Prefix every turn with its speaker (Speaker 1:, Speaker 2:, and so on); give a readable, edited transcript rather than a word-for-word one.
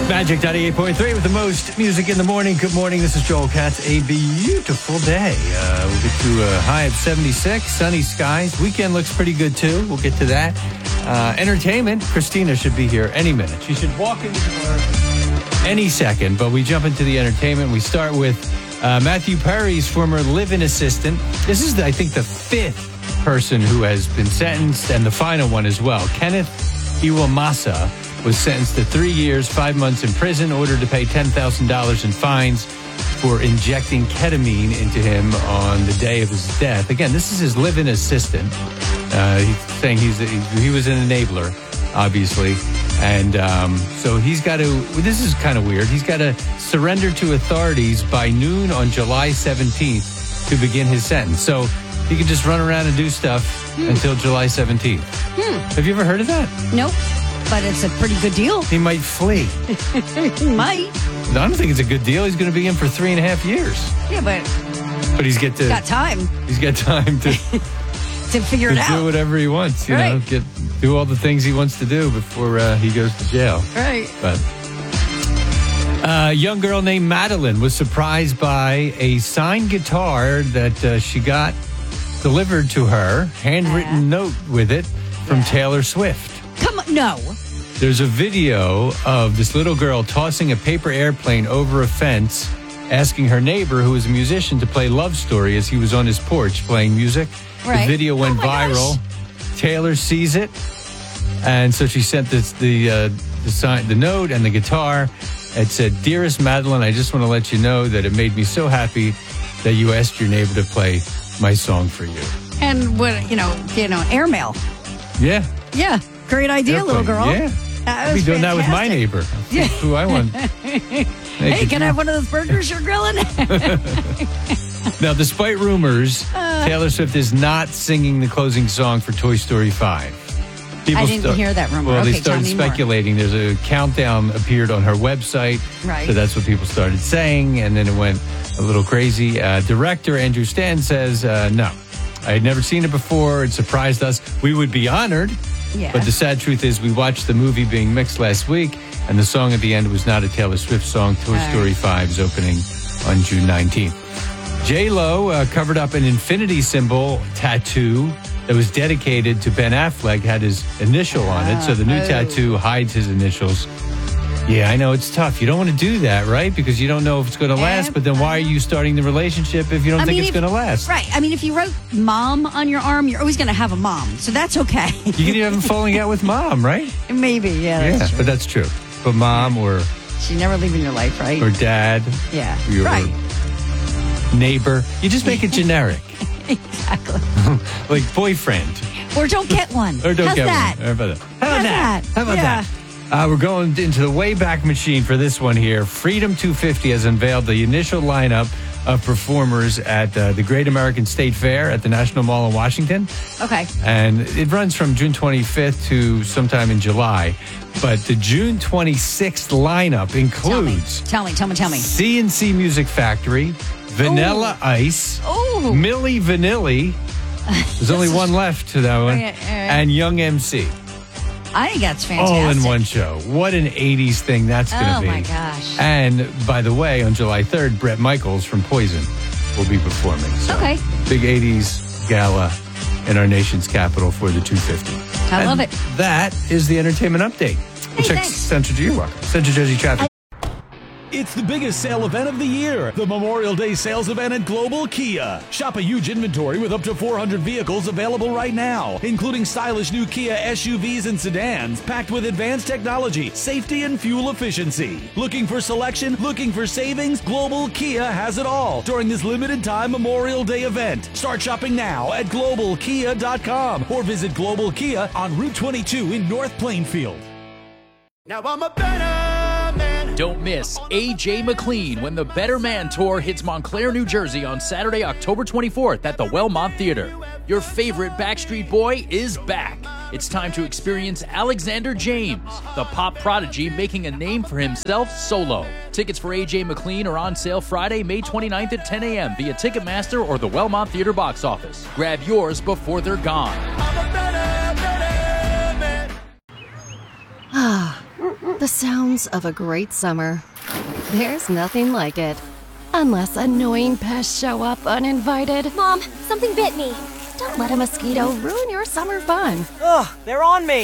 Speaker 1: Magic 98.3 with the most music in the morning. Good morning. This is Joel Katz. A beautiful day. We'll get to a high of 76, sunny skies. Weekend looks pretty good, too. We'll get to that. Entertainment. Christina should be here any minute. She should walk in the door any second. But we jump into the entertainment. We start with Matthew Perry's former live-in assistant. This is, I think, the fifth person who has been sentenced, and the final one as well. Kenneth Iwamasa was sentenced to 3 years, 5 months in prison, ordered to pay $10,000 in fines for injecting ketamine into him on the day of his death. Again, this is his live-in assistant. He's saying he was an enabler, obviously. And so he's got to, this is kind of weird, he's got to surrender to authorities by noon on July 17th to begin his sentence. So he can just run around and do stuff until July 17th. Have you ever heard of that?
Speaker 2: Nope. But it's a pretty good deal.
Speaker 1: He might flee.
Speaker 2: He might.
Speaker 1: I don't think it's a good deal. He's going to be in for 3.5 years.
Speaker 2: Yeah, but
Speaker 1: he's
Speaker 2: got time.
Speaker 1: He's got time to
Speaker 2: to figure it out.
Speaker 1: Do whatever he wants. You know, do all the things he wants to do before he goes to jail.
Speaker 2: Right.
Speaker 1: But a young girl named Madeline was surprised by a signed guitar that she got delivered to her, handwritten note with it from Taylor Swift.
Speaker 2: Come on, no.
Speaker 1: There's a video of this little girl tossing a paper airplane over a fence, asking her neighbor, who is a musician, to play Love Story as he was on his porch playing music.
Speaker 2: Right.
Speaker 1: The video went viral.
Speaker 2: Gosh.
Speaker 1: Taylor sees it, and so she sent the note and the guitar. It said, "Dearest Madeline, I just want to let you know that it made me so happy that you asked your neighbor to play my song for you."
Speaker 2: And what airmail.
Speaker 1: Yeah.
Speaker 2: Yeah. Great idea,
Speaker 1: Airplane.
Speaker 2: little girl.
Speaker 1: Yeah. I'll be doing that with my neighbor.
Speaker 2: Yeah.
Speaker 1: Who I want.
Speaker 2: Hey, can I have one of those burgers you're grilling?
Speaker 1: Now, despite rumors, Taylor Swift is not singing the closing song for Toy Story 5.
Speaker 2: I didn't hear that rumor.
Speaker 1: Well,
Speaker 2: okay,
Speaker 1: they started speculating. There's a countdown appeared on her website.
Speaker 2: Right.
Speaker 1: So that's what people started saying, and then it went a little crazy. Director Andrew Stanton says, no. I had never seen it before. It surprised us. We would be honored.
Speaker 2: Yeah.
Speaker 1: But the sad truth is we watched the movie being mixed last week, and the song at the end was not a Taylor Swift song. Toy Story 5 is opening on June 19th. J-Lo covered up an infinity symbol tattoo that was dedicated to Ben Affleck, had his initial on it. So the new tattoo hides his initials. Yeah, I know it's tough. You don't want to do that, right? Because you don't know if it's going to last. But then why are you starting the relationship if you don't think it's going to last?
Speaker 2: Right. I mean, if you wrote mom on your arm, you're always going to have a mom. So that's okay.
Speaker 1: You can even have him falling out with mom, right?
Speaker 2: Maybe, yeah. That's true.
Speaker 1: But that's true. But mom or...
Speaker 2: She never leaving your life, right?
Speaker 1: Or dad.
Speaker 2: Yeah.
Speaker 1: Or your neighbor. You just make it generic.
Speaker 2: Exactly.
Speaker 1: Like boyfriend.
Speaker 2: Or don't get one.
Speaker 1: Or don't
Speaker 2: How's
Speaker 1: get
Speaker 2: that?
Speaker 1: one. How about that? How about that? We're going into the Wayback Machine for this one here. Freedom 250 has unveiled the initial lineup of performers at the Great American State Fair at the National Mall in Washington.
Speaker 2: Okay.
Speaker 1: And it runs from June 25th to sometime in July. But the June 26th lineup includes...
Speaker 2: Tell me.
Speaker 1: CNC Music Factory, Vanilla Ice, Milli Vanilli. There's only one left to that one. And Young MC.
Speaker 2: I think that's fantastic.
Speaker 1: All in one show. What an 80s thing that's going to be.
Speaker 2: Oh, my gosh.
Speaker 1: And, by the way, on July 3rd, Bret Michaels from Poison will be performing. So,
Speaker 2: okay.
Speaker 1: Big 80s gala in our nation's capital for the 250.
Speaker 2: I love it.
Speaker 1: That is the entertainment update. We'll check Central Jersey traffic.
Speaker 3: It's the biggest sale event of the year, the Memorial Day sales event at Global Kia. Shop a huge inventory with up to 400 vehicles available right now, including stylish new Kia SUVs and sedans packed with advanced technology, safety, and fuel efficiency. Looking for selection? Looking for savings? Global Kia has it all during this limited time Memorial Day event. Start shopping now at globalkia.com or visit Global Kia on Route 22 in North Plainfield.
Speaker 4: Now I'm a better man.
Speaker 5: Don't miss AJ McLean when the Better Man Tour hits Montclair, New Jersey on Saturday, October 24th at the Wellmont Theater. Your favorite Backstreet Boy is back. It's time to experience Alexander James, the pop prodigy making a name for himself solo. Tickets for AJ McLean are on sale Friday, May 29th at 10 a.m. via Ticketmaster or the Wellmont Theater box office. Grab yours before they're gone.
Speaker 4: I'm a better man.
Speaker 6: The sounds of a great summer. There's nothing like it. Unless annoying pests show up uninvited.
Speaker 7: Mom, something bit me.
Speaker 6: Don't let a mosquito ruin your summer fun.
Speaker 8: Ugh, they're on me.